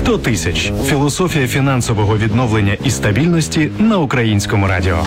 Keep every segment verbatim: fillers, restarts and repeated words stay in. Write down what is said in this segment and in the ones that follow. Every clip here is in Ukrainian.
сто тисяч. Філософія фінансового відновлення і стабільності на Українському радіо.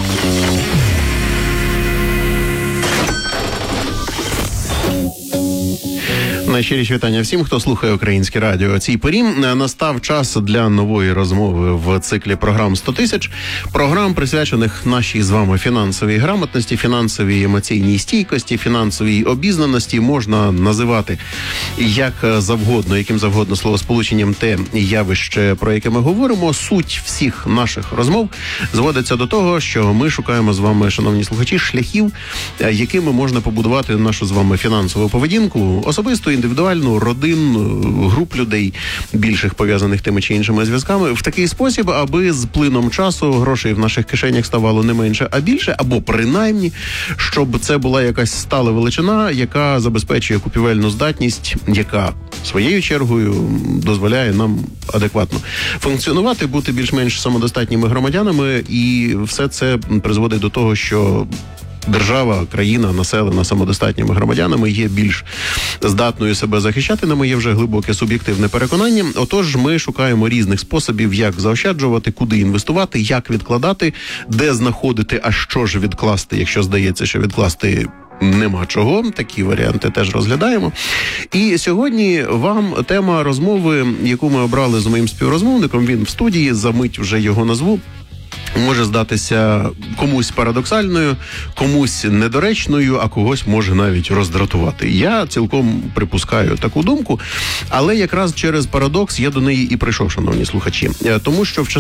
Найщиріші вітання всім, хто слухає Українське радіо. Цій порі настав час для нової розмови в циклі програм сто тисяч. Програм, присвячених нашій з вами фінансовій грамотності, фінансовій емоційній стійкості, фінансовій обізнаності. Можна називати як завгодно, яким завгодно словосполученням те явище, про яке ми говоримо. Суть всіх наших розмов зводиться до того, що ми шукаємо з вами, шановні слухачі, шляхів, якими можна побудувати нашу з вами фінансову поведінку, особисто, індивідуальну, родин, груп людей, більших пов'язаних тими чи іншими зв'язками, в такий спосіб, аби з плином часу грошей в наших кишенях ставало не менше, а більше, або принаймні, щоб це була якась стала величина, яка забезпечує купівельну здатність, яка своєю чергою дозволяє нам адекватно функціонувати, бути більш-менш самодостатніми громадянами, і все це призводить до того, що держава, країна, населена самодостатніми громадянами є більш здатною себе захищати, на моє вже глибоке суб'єктивне переконання. Отож, ми шукаємо різних способів, як заощаджувати, куди інвестувати, як відкладати, де знаходити, а що ж відкласти, якщо здається, що відкласти нема чого. Такі варіанти теж розглядаємо. І сьогодні вам тема розмови, яку ми обрали з моїм співрозмовником, він в студії, за мить вже його назву, може здатися комусь парадоксальною, комусь недоречною, а когось може навіть роздратувати. Я цілком припускаю таку думку, але якраз через парадокс я до неї і прийшов, шановні слухачі. Тому що в